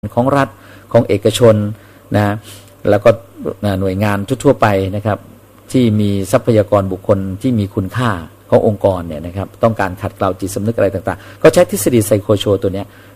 ของรัฐของเอกชนนะแล้วก็หน่วยงานทั่วไปนะครับที่มีทรัพยากรบุคคลที่มีคุณค่าขององค์กรเนี่ยนะครับต้องการขัดเกลาจิตสำนึกอะไรต่างๆก็ใช้ทฤษฎีไซโคโชตัวนี้